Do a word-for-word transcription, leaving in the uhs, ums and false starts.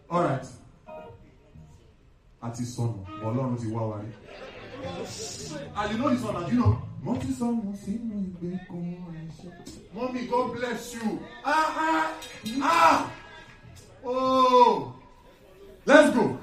All right. Àti sọnù, Ọlọ́run ti wá wa rí. And you know this one, and you know. Mommy, God bless you. Ah, ah, ah. Oh. Let's go.